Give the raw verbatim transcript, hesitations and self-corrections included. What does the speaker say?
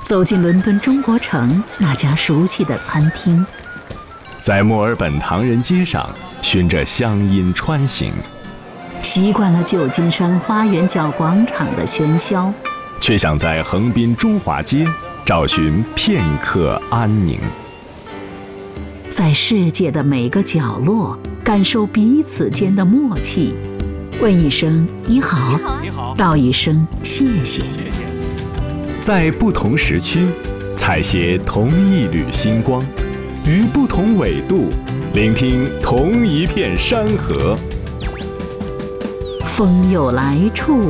走进伦敦中国城那家熟悉的餐厅， 在墨尔本唐人街上循着乡音穿行， 习惯了旧金山花园角广场的喧嚣， 却想在横滨中华街找寻片刻安宁。 在世界的每个角落感受彼此间的默契，问一声你好， 你好， 道一声谢谢。 在不同时区采撷同一缕星光，于不同纬度聆听同一片山河。 风有来处